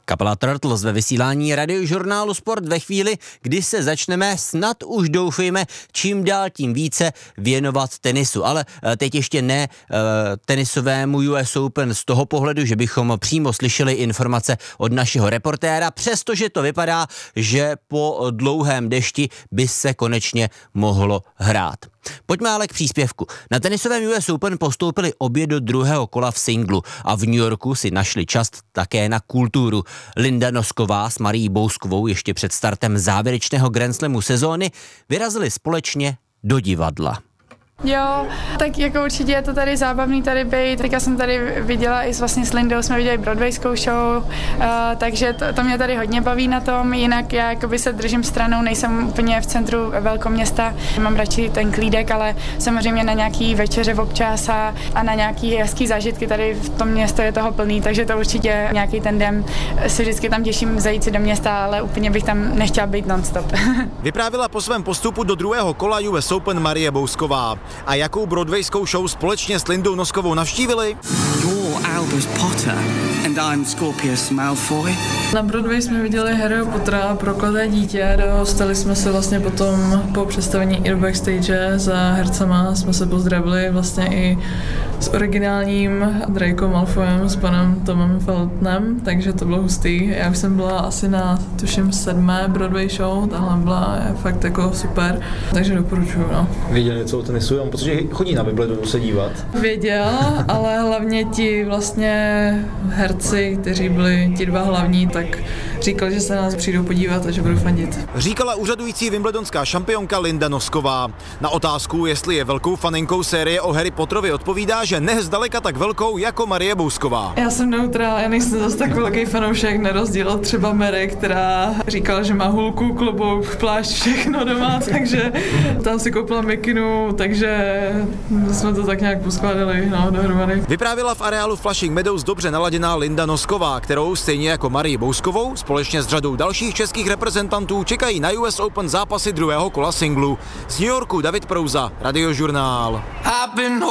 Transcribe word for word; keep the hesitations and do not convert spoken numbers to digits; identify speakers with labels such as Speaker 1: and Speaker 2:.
Speaker 1: Kapela Turtles ve vysílání radiožurnálu Sport ve chvíli, kdy se začneme, snad už doufejme, čím dál tím více věnovat tenisu. Ale teď ještě ne uh, tenisovému U S Open z toho pohledu, že bychom přímo slyšeli informace od našeho reportéra, přestože to vypadá, že po dlouhém dešti by se konečně mohlo hrát. Pojďme ale k příspěvku. Na tenisovém U S Open postoupili obě do druhého kola v singlu a v New Yorku si našli čas také na kulturu. Linda Nosková s Marií Bouskovou ještě před startem závěrečného Grand Slamu sezóny vyrazili společně do divadla.
Speaker 2: Jo, tak jako určitě je to tady zábavný tady být. Teďka jsem tady viděla i s, vlastně s Lindou, jsme viděli broadwayskou show, uh, takže to, to mě tady hodně baví na tom. Jinak já jakoby se držím stranou, nejsem úplně v centru velkoměsta, mám radši ten klídek, ale samozřejmě na nějaký večeře občas a, a na nějaký hezký zážitky tady v tom město je toho plný, takže to určitě nějaký ten den si vždycky tam těším zajít si do města, ale úplně bych tam nechtěla být non-stop.
Speaker 3: Vyprávila po svém postupu do druhého kola U S Open Marie Bousková. A jakou broadwayskou show společně s Lindou Noskovou navštívili?
Speaker 4: You're Albus Potter and I'm Scorpius Malfoy.
Speaker 5: Na Broadway jsme viděli Harryho Pottera, Prokleté dítě, dostali jsme se vlastně potom po představení i do backstage za hercema, jsme se pozdravili vlastně i s originálním Draco Malfoyem, s panem Tomem Feltonem, takže to bylo hustý. Já už jsem byla asi na, tuším, sedmé Broadway show, tahle byla fakt jako super, takže doporučuju, no.
Speaker 6: Viděl něco o tenisu? Já mám pocit, že chodí na Wimbledonu se dívat.
Speaker 5: Věděl, ale hlavně ti vlastně herci, kteří byli ti dva hlavní, tak říkal, že se nás přijdou podívat a že budou fandit.
Speaker 3: Říkala úřadující wimbledonská šampionka Linda Nosková. Na otázku, jestli je velkou faninkou série o Harry Potterovi, odpovídá, že ne zdaleka tak velkou jako Marie Bousková.
Speaker 5: Já jsem neutrál, já nejsem zase tak velký fanoušek, na rozdíl od třeba Mary, která říkala, že má hulku, klobouk, plášť, všechno doma, takže tam si koupila mikinu, takže jsme to tak nějak poskládali, no, dohromady.
Speaker 3: Vyprávěla v areálu Flushing Meadows dobře naladěná Linda Nosková, kterou stejně jako Marii Bouskovou společně s řadou dalších českých reprezentantů čekají na U S Open zápasy druhého kola singlu. Z New Yorku David Prouza, Radiožurnál.